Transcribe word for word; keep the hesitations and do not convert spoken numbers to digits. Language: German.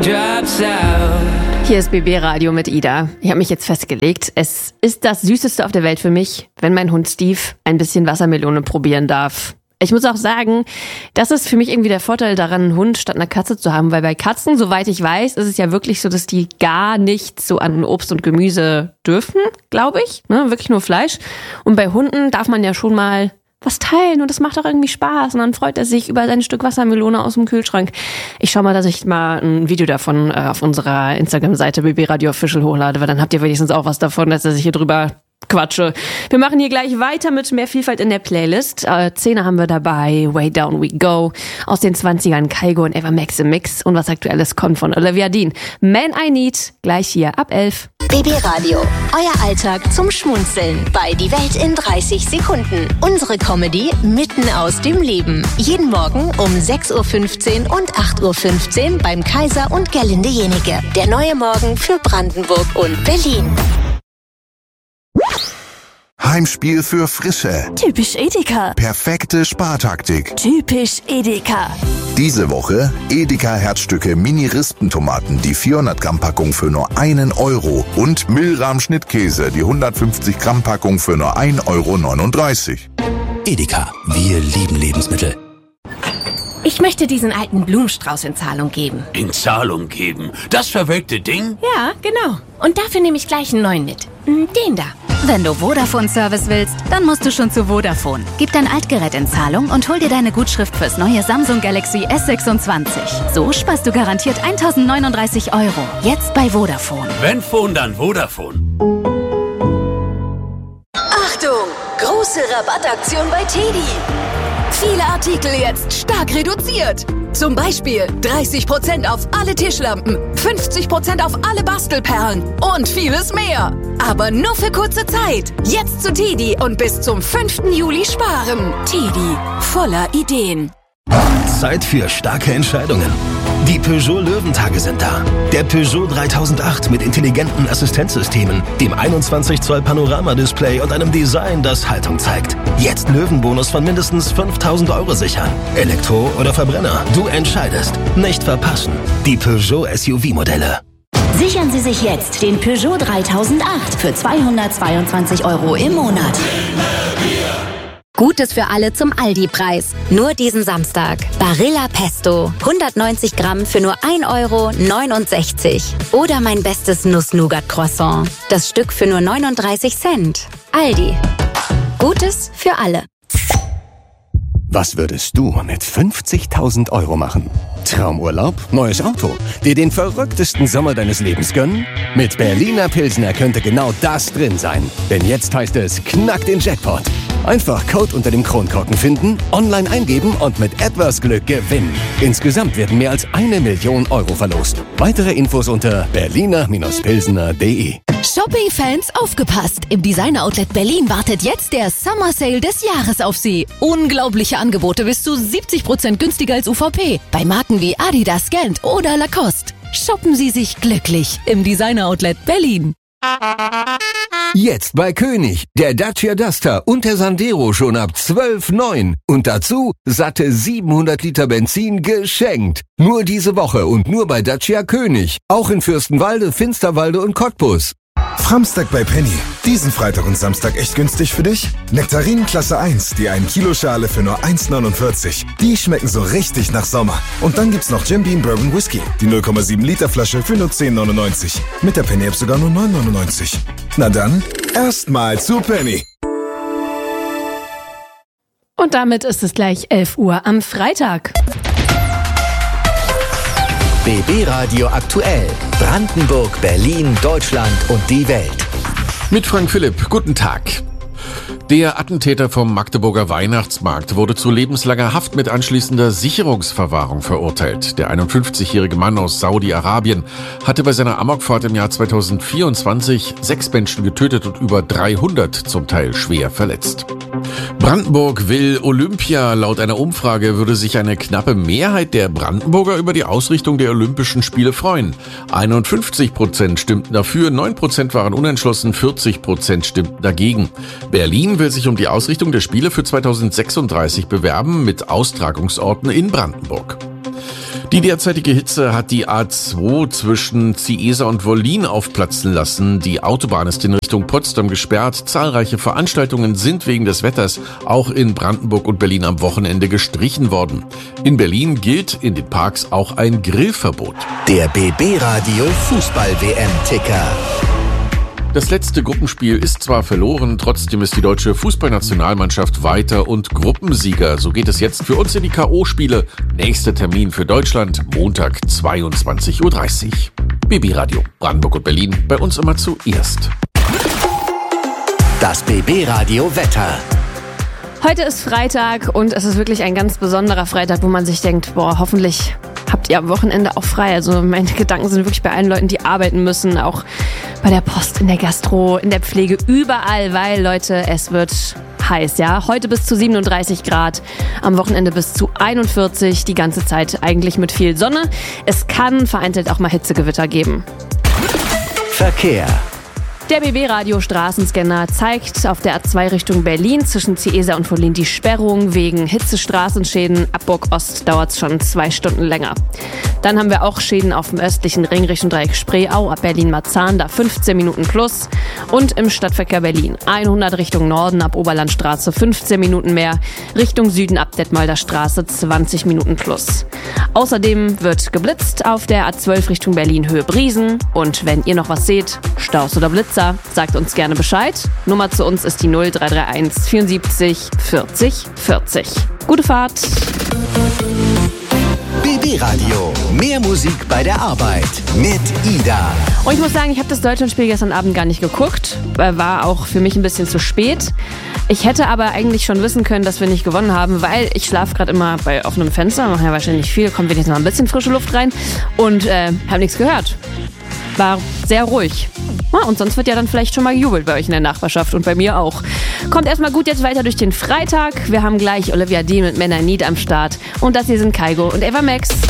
Hier ist B B Radio mit Ida. Ich habe mich jetzt festgelegt, es ist das Süßeste auf der Welt für mich, wenn mein Hund Steve ein bisschen Wassermelone probieren darf. Ich muss auch sagen, das ist für mich irgendwie der Vorteil daran, einen Hund statt einer Katze zu haben, weil bei Katzen, soweit ich weiß, ist es ja wirklich so, dass die gar nichts so an Obst und Gemüse dürfen, glaube ich, ne, wirklich nur Fleisch. Und bei Hunden darf man ja schon mal was teilen und das macht auch irgendwie Spaß und dann freut er sich über sein Stück Wassermelone aus dem Kühlschrank. Ich schau mal, dass ich mal ein Video davon äh, auf unserer Instagram-Seite B B Radio Official hochlade, weil dann habt ihr wenigstens auch was davon, dass er sich hier drüber quatsche. Wir machen hier gleich weiter mit mehr Vielfalt in der Playlist. Äh, Zehner haben wir dabei, Way Down We Go, aus den zwanzigern Kygo und Eva Max im Mix und was Aktuelles kommt von Olivia Dean. Man I Need, gleich hier ab elf. B B Radio, euer Alltag zum Schmunzeln bei Die Welt in dreißig Sekunden. Unsere Comedy mitten aus dem Leben. Jeden Morgen um sechs Uhr fünfzehn und acht Uhr fünfzehn beim Kaiser und Gerlinde Jenike. Der neue Morgen für Brandenburg und Berlin. Heimspiel für Frische. Typisch Edeka. Perfekte Spartaktik. Typisch Edeka. Diese Woche Edeka Herzstücke Mini-Rispentomaten, die vierhundert Gramm Packung für nur einen Euro und Milram Schnittkäse, die hundertfünfzig Gramm Packung für nur ein Euro neununddreißig. Edeka, wir lieben Lebensmittel. Ich möchte diesen alten Blumenstrauß in Zahlung geben. In Zahlung geben? Das verwelkte Ding? Ja, genau. Und dafür nehme ich gleich einen neuen mit. Den da. Wenn du Vodafone-Service willst, dann musst du schon zu Vodafone. Gib dein Altgerät in Zahlung und hol dir deine Gutschrift fürs neue Samsung Galaxy S sechsundzwanzig. So sparst du garantiert eintausendneununddreißig Euro. Jetzt bei Vodafone. Wenn Phone, dann Vodafone. Achtung! Große Rabattaktion bei Teddy. Viele Artikel jetzt stark reduziert. Zum Beispiel dreißig Prozent auf alle Tischlampen, fünfzig Prozent auf alle Bastelperlen und vieles mehr. Aber nur für kurze Zeit. Jetzt zu Teddy und bis zum fünften Juli sparen. Teddy, voller Ideen. Zeit für starke Entscheidungen. Die Peugeot Löwentage sind da. Der Peugeot dreitausendacht mit intelligenten Assistenzsystemen, dem einundzwanzig Zoll Panorama-Display und einem Design, das Haltung zeigt. Jetzt Löwenbonus von mindestens fünftausend Euro sichern. Elektro oder Verbrenner, du entscheidest. Nicht verpassen. Die Peugeot S U V-Modelle. Sichern Sie sich jetzt den Peugeot dreitausendacht für zweihundertzweiundzwanzig Euro im Monat. Gutes für alle zum Aldi-Preis. Nur diesen Samstag. Barilla Pesto. hundertneunzig Gramm für nur ein Euro neunundsechzig. Oder mein bestes Nuss-Nougat-Croissant. Das Stück für nur neununddreißig Cent. Aldi. Gutes für alle. Was würdest du mit fünfzigtausend Euro machen? Traumurlaub? Neues Auto? Dir den verrücktesten Sommer deines Lebens gönnen? Mit Berliner Pilsner könnte genau das drin sein. Denn jetzt heißt es Knack den Jackpot. Einfach Code unter dem Kronkorken finden, online eingeben und mit etwas Glück gewinnen. Insgesamt werden mehr als eine Million Euro verlost. Weitere Infos unter berliner Pilsner punkt de. Shopping-Fans, aufgepasst! Im Designer-Outlet Berlin wartet jetzt der Summer Sale des Jahres auf Sie. Unglaubliche Angebote bis zu siebzig Prozent günstiger als U V P. Bei Marken wie Adidas, Gant oder Lacoste. Shoppen Sie sich glücklich im Designer-Outlet Berlin. Jetzt bei König, der Dacia Duster und der Sandero schon ab zwölf Komma neun. Und dazu satte siebenhundert Liter Benzin geschenkt. Nur diese Woche und nur bei Dacia König. Auch in Fürstenwalde, Finsterwalde und Cottbus. Framstag bei Penny. Diesen Freitag und Samstag echt günstig für dich? Nektarinen Klasse eins, die ein Kilo Schale für nur eins neunundvierzig. Die schmecken so richtig nach Sommer. Und dann gibt's noch Jim Beam Bourbon Whisky, die null Komma sieben Liter Flasche für nur zehn neunundneunzig. Mit der Penny App sogar nur neun neunundneunzig. Na dann, erstmal zu Penny. Und damit ist es gleich elf Uhr am Freitag. B B Radio aktuell. Brandenburg, Berlin, Deutschland und die Welt. Mit Frank Philipp. Guten Tag. Der Attentäter vom Magdeburger Weihnachtsmarkt wurde zu lebenslanger Haft mit anschließender Sicherungsverwahrung verurteilt. Der einundfünfzigjährige Mann aus Saudi-Arabien hatte bei seiner Amokfahrt im Jahr zweitausendvierundzwanzig sechs Menschen getötet und über dreihundert zum Teil schwer verletzt. Brandenburg will Olympia. Laut einer Umfrage würde sich eine knappe Mehrheit der Brandenburger über die Ausrichtung der Olympischen Spiele freuen. einundfünfzig Prozent stimmten dafür, neun Prozent waren unentschlossen, vierzig Prozent stimmten dagegen. Berlin will sich um die Ausrichtung der Spiele für zweitausendsechsunddreißig bewerben mit Austragungsorten in Brandenburg. Die derzeitige Hitze hat die A zwei zwischen Ciesa und Wollin aufplatzen lassen. Die Autobahn ist in Richtung Potsdam gesperrt. Zahlreiche Veranstaltungen sind wegen des Wetters auch in Brandenburg und Berlin am Wochenende gestrichen worden. In Berlin gilt in den Parks auch ein Grillverbot. Der B B-Radio Fußball-W M-Ticker. Das letzte Gruppenspiel ist zwar verloren, trotzdem ist die deutsche Fußballnationalmannschaft weiter und Gruppensieger. So geht es jetzt für uns in die K O-Spiele. Nächster Termin für Deutschland, Montag zweiundzwanzig Uhr dreißig. B B-Radio, Brandenburg und Berlin, bei uns immer zuerst. Das B B-Radio Wetter. Heute ist Freitag und es ist wirklich ein ganz besonderer Freitag, wo man sich denkt, boah, hoffentlich habt ihr am Wochenende auch frei. Also meine Gedanken sind wirklich bei allen Leuten, die arbeiten müssen, auch bei der Post, in der Gastro, in der Pflege, überall, weil, Leute, es wird heiß, ja. Heute bis zu siebenunddreißig Grad, am Wochenende bis zu einundvierzig, die ganze Zeit eigentlich mit viel Sonne. Es kann vereinzelt auch mal Hitzegewitter geben. Verkehr. Der B B-Radio Straßenscanner zeigt auf der A zwei Richtung Berlin zwischen Ciesa und Wollin die Sperrung wegen Hitzestraßenschäden. Ab Burg Ost dauert es schon zwei Stunden länger. Dann haben wir auch Schäden auf dem östlichen Ring Richtung Dreieck Spreeau ab Berlin-Marzahn, da fünfzehn Minuten plus. Und im Stadtverkehr Berlin hundert Richtung Norden ab Oberlandstraße fünfzehn Minuten mehr. Richtung Süden ab Detmolder Straße zwanzig Minuten plus. Außerdem wird geblitzt auf der A zwölf Richtung Berlin Höhe Briesen. Und wenn ihr noch was seht, Staus oder Blitzer, sagt uns gerne Bescheid. Nummer zu uns ist die null drei drei eins vierundsiebzig vierzig vierzig. Gute Fahrt! B B-Radio. Mehr Musik bei der Arbeit mit Ida. Und ich muss sagen, ich habe das Deutschlandspiel gestern Abend gar nicht geguckt. War auch für mich ein bisschen zu spät. Ich hätte aber eigentlich schon wissen können, dass wir nicht gewonnen haben, weil ich schlafe gerade immer bei offenem Fenster. Machen ja wahrscheinlich viel, kommt wenigstens mal ein bisschen frische Luft rein. Und äh, habe nichts gehört. War sehr ruhig. Ja, und sonst wird ja dann vielleicht schon mal gejubelt bei euch in der Nachbarschaft und bei mir auch. Kommt erstmal gut jetzt weiter durch den Freitag. Wir haben gleich Olivia D. mit Men I Need am Start. Und das hier sind Kaigo und Eva Max.